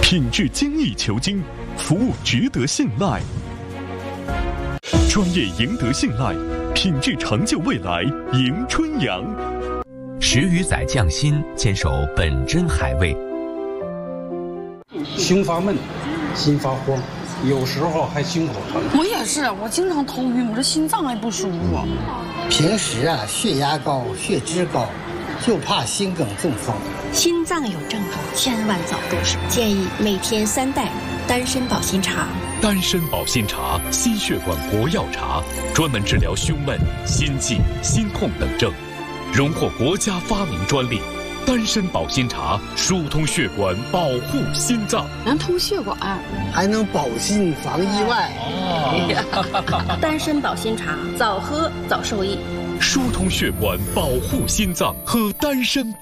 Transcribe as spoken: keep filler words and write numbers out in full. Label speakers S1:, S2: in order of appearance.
S1: 品质精益求精，服务值得信赖，专业赢得信赖，品质成就未来，迎春阳。
S2: 十余载匠心，坚守本真海味。
S3: 胸发闷，心发慌，有时候还心口疼。
S4: 我也是，我经常头晕，我这心脏还不舒服。
S5: 平时啊，血压高，血脂高，就怕心梗中风。
S6: 心脏有症状，千万早重视。建议每天三袋丹参保心茶。
S1: 丹参保心茶，心血管国药茶，专门治疗胸闷、心悸、心痛等症，荣获国家发明专利。丹参保心茶疏通血管，保护心脏，
S4: 能通血管，
S5: 还能保心防意外。
S6: 哦、丹参保心茶，早喝早受益。
S1: 疏通血管，保护心脏，喝丹参保。